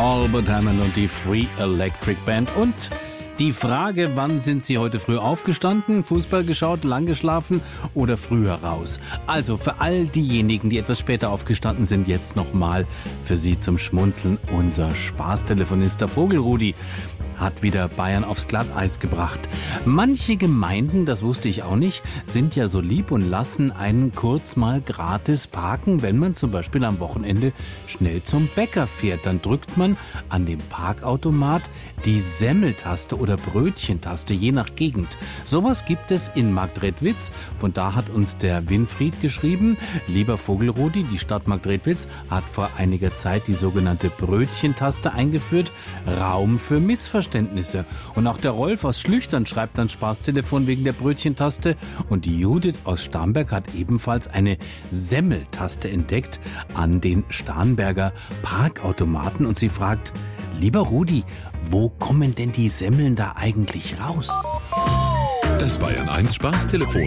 Albert Hammond und die Free Electric Band. Und die Frage, wann sind Sie heute früh aufgestanden, Fußball geschaut, lang geschlafen oder früher raus? Also für all diejenigen, die etwas später aufgestanden sind, jetzt nochmal für Sie zum Schmunzeln unser Spaßtelefonist, der Vogelrudi, hat wieder Bayern aufs Glatteis gebracht. Manche Gemeinden, das wusste ich auch nicht, sind ja so lieb und lassen einen kurz mal gratis parken, wenn man zum Beispiel am Wochenende schnell zum Bäcker fährt. Dann drückt man an dem Parkautomat die Semmeltaste oder Brötchentaste, je nach Gegend. Sowas gibt es in Marktredwitz. Von da hat uns der Winfried geschrieben: Lieber Vogelrudi, die Stadt Marktredwitz hat vor einiger Zeit die sogenannte Brötchentaste eingeführt. Raum für Missverständnisse. Und auch der Rolf aus Schlüchtern schreibt ans Spaßtelefon wegen der Brötchentaste. Und die Judith aus Starnberg hat ebenfalls eine Semmeltaste entdeckt an den Starnberger Parkautomaten. Und sie fragt: Lieber Rudi, wo kommen denn die Semmeln da eigentlich raus? Das Bayern 1 Spaßtelefon.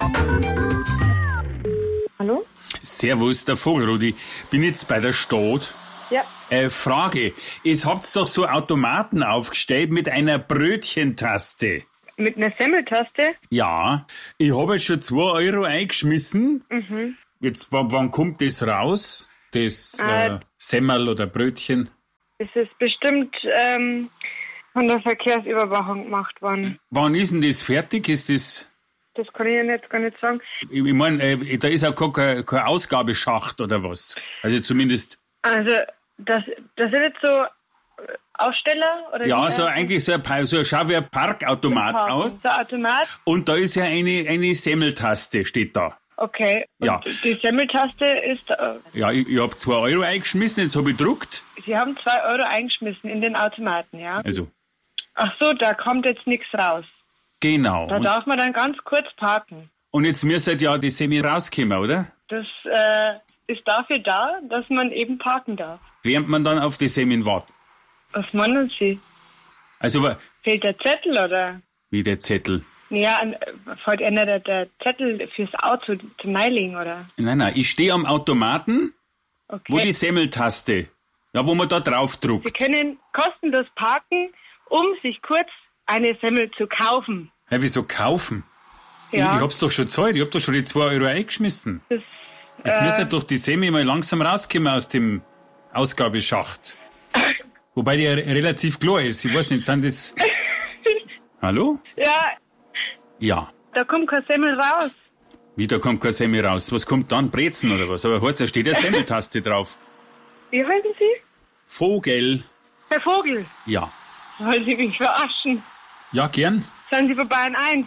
Hallo? Servus, der Vogelrudi. Bin jetzt bei der Stadt. Ja. Frage, ihr habt doch so Automaten aufgestellt mit einer Brötchentaste. Mit einer Semmeltaste? Ja, ich habe jetzt schon 2 Euro eingeschmissen. Mhm. Jetzt, wann kommt das raus? Das Semmel oder Brötchen? Es ist bestimmt von der Verkehrsüberwachung gemacht worden. Wann ist denn das fertig? Ist das... Das kann ich Ihnen jetzt gar nicht sagen. Ich meine, da ist auch kein Ausgabeschacht oder was. Also zumindest... Also, das sind jetzt so Aussteller? Oder ja, so eigentlich so schaut wie ein Parkautomat aus. So ein Automat. Und da ist ja eine Semmeltaste, steht da. Okay. Und ja. Die Semmeltaste ist... Ja, ich habe 2 Euro eingeschmissen, jetzt habe ich gedruckt. Sie haben 2 Euro eingeschmissen in den Automaten, ja? Also. Ach so, da kommt jetzt nichts raus. Genau. Da darf man dann ganz kurz parken. Und jetzt müsste ja die Semi rauskommen, oder? Das ist dafür da, dass man eben parken darf. Während man dann auf die Semin wartet. Was meinen Sie? Also, fehlt der Zettel, oder? Wie der Zettel? Ja, fällt einer der Zettel fürs Auto zum Neilegen, oder? Nein, ich stehe am Automaten, okay. Wo die Semmeltaste, ja, wo man da drauf druckt. Sie können kostenlos parken, um sich kurz eine Semmel zu kaufen. Ja, wieso kaufen? Ja. Ich hab's doch schon gezahlt, ich hab doch schon die 2 Euro eingeschmissen. Jetzt müssen doch die Semi mal langsam rauskommen aus dem Ausgabeschacht. Wobei die ja relativ klar ist. Ich weiß nicht, sind das... Hallo? Ja. Ja. Da kommt kein Semmel raus. Wie, da kommt kein Semmel raus? Was kommt dann? Brezen oder was? Aber da steht ja Semmeltaste drauf. Wie heißen Sie? Vogel. Herr Vogel. Ja. Wollen Sie mich verarschen? Ja, gern. Sind Sie bei Bayern 1?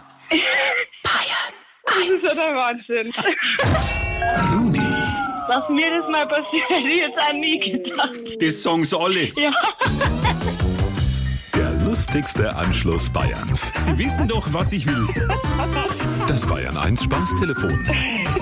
Bayern 1. Das ist ja der Wahnsinn. Rudi. Dass mir das mal passiert, hätte ich jetzt auch nie gedacht. Das sagen sie alle. Ja. Der lustigste Anschluss Bayerns. Sie wissen doch, was ich will. Das Bayern 1 Spaßtelefon.